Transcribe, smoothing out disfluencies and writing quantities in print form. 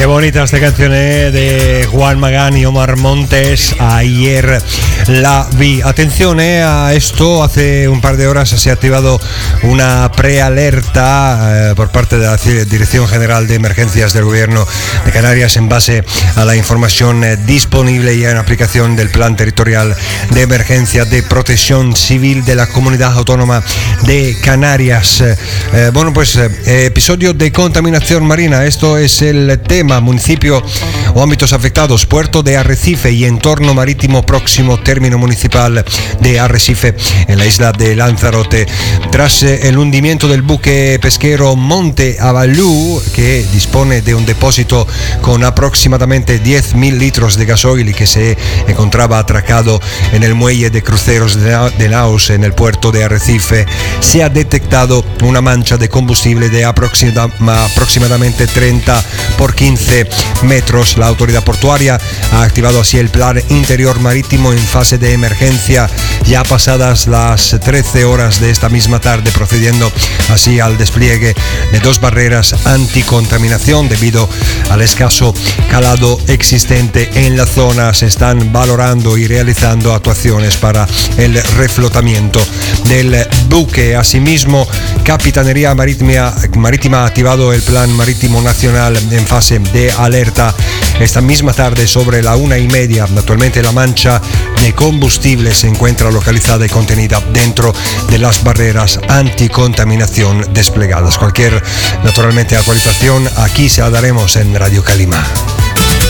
bonita esta canción de Juan Magán y Omar Montes, Ayer la vi. Atención a esto, hace un par de horas se ha activado una prealerta por parte de la Dirección General de Emergencias del Gobierno de Canarias en base a la información disponible y en aplicación del Plan Territorial de Emergencia de Protección Civil de la Comunidad Autónoma de Canarias. Episodio de contaminación marina, esto es el tema. Municipio o ámbitos afectados: Puerto de Arrecife y entorno marítimo próximo, término municipal de Arrecife en la isla de Lanzarote. Tras el hundimiento del buque pesquero Monte Avalú, que dispone de un depósito con aproximadamente 10.000 litros de gasoil y que se encontraba atracado en el muelle de cruceros de Naus en el puerto de Arrecife, se ha detectado una mancha de combustible de aproximadamente 30 por 15 metros. La autoridad portuaria ha activado así el plan interior marítimo en fase de emergencia ya pasadas las 13 horas de esta misma tarde, procediendo así al despliegue de 2 barreras anticontaminación debido al escaso calado existente en la zona. Se están valorando y realizando actuaciones para el reflotamiento del buque. Asimismo, Capitanería Marítima ha activado el Plan Marítimo Nacional en fase de alerta esta misma tarde sobre la 1:30. Actualmente la mancha de combustible se encuentra localizada y contenida dentro de las barreras anticontaminación desplegadas. Cualquier, naturalmente, actualización aquí se la daremos en Radio Calima.